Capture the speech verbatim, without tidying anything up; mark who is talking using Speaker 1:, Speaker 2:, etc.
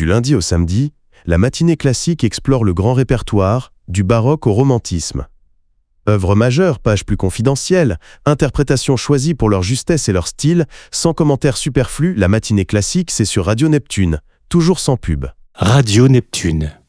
Speaker 1: Du lundi au samedi, la matinée classique explore le grand répertoire, du baroque au romantisme. Œuvres majeures, pages plus confidentielles, interprétations choisies pour leur justesse et leur style, sans commentaires superflus, la matinée classique, c'est sur Radio Neptune, toujours sans pub.
Speaker 2: Radio Neptune.